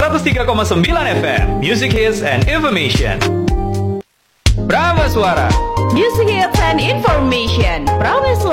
103,9 FM Music Hits and Information. Brahma Suara Music Hits and Information. Brahma Suara.